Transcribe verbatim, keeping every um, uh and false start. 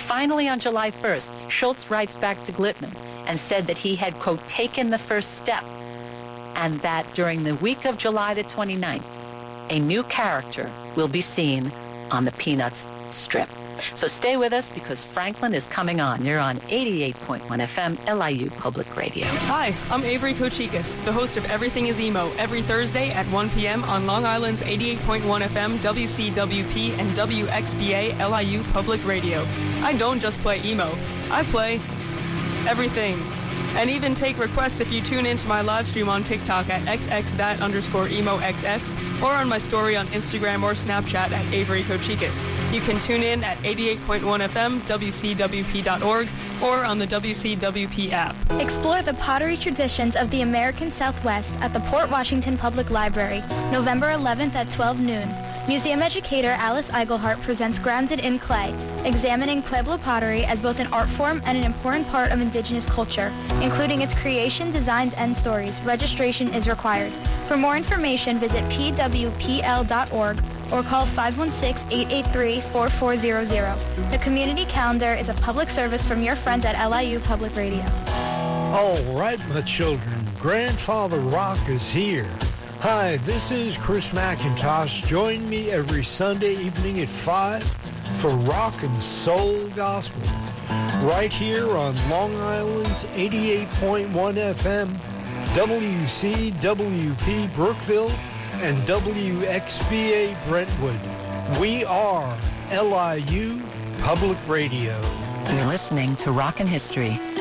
Finally, on July first, Schultz writes back to Glitman and said that he had, quote, taken the first step, and that during the week of July the twenty-ninth, a new character will be seen on the Peanuts strip. So stay with us because Franklin is coming on. You're on eighty-eight point one F M, L I U Public Radio. Hi, I'm Avery Kochikis, the host of Everything is Emo, every Thursday at one p.m. on Long Island's eighty-eight point one F M, W C W P, and W X B A L I U Public Radio. I don't just play emo, I play everything. And even take requests if you tune into my live stream on TikTok at xxthat underscore emoxx or on my story on Instagram or Snapchat at Avery Kochikis. You can tune in at eighty-eight point one F M, W C W P dot org, or on the W C W P app. Explore the pottery traditions of the American Southwest at the Port Washington Public Library, November eleventh at twelve noon. Museum educator Alice Eigelhart presents Grounded in Clay, examining Pueblo pottery as both an art form and an important part of indigenous culture, including its creation, designs, and stories. Registration is required. For more information, visit p w p l dot org or call five one six, eight eight three, four four zero zero. The community calendar is a public service from your friends at L I U Public Radio. All right, my children, Grandfather Rock is here. Hi, this is Chris McIntosh. Join me every Sunday evening at five for Rock and Soul Gospel, right here on Long Island's eighty-eight point one F M, W C W P Brookville, and W X B A Brentwood. We are L I U Public Radio. You're listening to Rock and History.